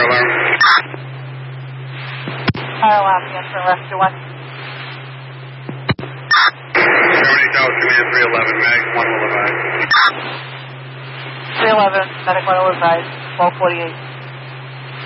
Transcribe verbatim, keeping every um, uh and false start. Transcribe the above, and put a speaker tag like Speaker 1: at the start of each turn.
Speaker 1: alarm.
Speaker 2: Fire alarm, yes, sir, rescue one.
Speaker 1: seventy thousand, give me a three eleven, mag, one will advise.
Speaker 2: three eleven, medic one will advise, twelve forty-eight.